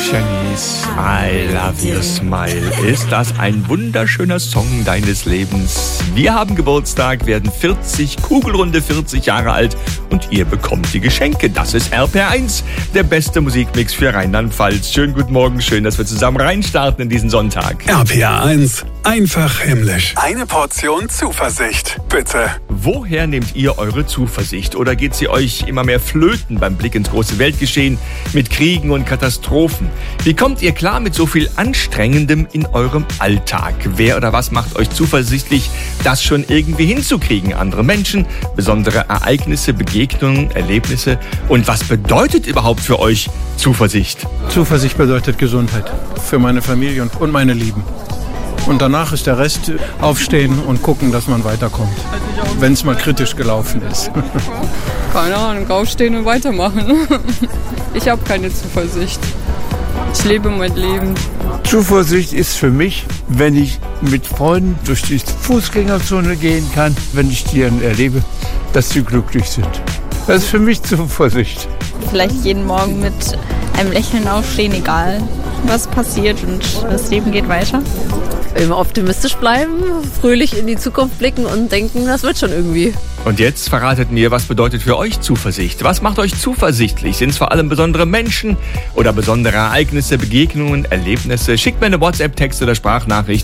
Janice, I love your smile. Ist das ein wunderschöner Song deines Lebens? Wir haben Geburtstag, werden 40, kugelrunde 40 Jahre alt und ihr bekommt die Geschenke. Das ist RPR1, der beste Musikmix für Rheinland-Pfalz. Schönen guten Morgen, schön, dass wir zusammen reinstarten in diesen Sonntag. RPR1, einfach himmlisch. Eine Portion Zuversicht, bitte. Woher nehmt ihr eure Zuversicht? Oder geht sie euch immer mehr flöten beim Blick ins große Weltgeschehen mit Kriegen und Katastrophen? Wie kommt ihr klar mit so viel Anstrengendem in eurem Alltag? Wer oder was macht euch zuversichtlich, das schon irgendwie hinzukriegen? Andere Menschen, besondere Ereignisse, Begegnungen, Erlebnisse? Und was bedeutet überhaupt für euch Zuversicht? Zuversicht bedeutet Gesundheit für meine Familie und meine Lieben. Und danach ist der Rest aufstehen und gucken, dass man weiterkommt, wenn es mal kritisch gelaufen ist. Keine Ahnung, aufstehen und weitermachen. Ich habe keine Zuversicht. Ich lebe mein Leben. Zuversicht ist für mich, wenn ich mit Freunden durch die Fußgängerzone gehen kann, wenn ich die dann erlebe, dass sie glücklich sind. Das ist für mich Zuversicht. Vielleicht jeden Morgen mit einem Lächeln aufstehen, egal was passiert, und das Leben geht weiter. Immer optimistisch bleiben, fröhlich in die Zukunft blicken und denken, das wird schon irgendwie. Und jetzt verratet mir, was bedeutet für euch Zuversicht? Was macht euch zuversichtlich? Sind es vor allem besondere Menschen oder besondere Ereignisse, Begegnungen, Erlebnisse? Schickt mir eine WhatsApp-Text oder Sprachnachricht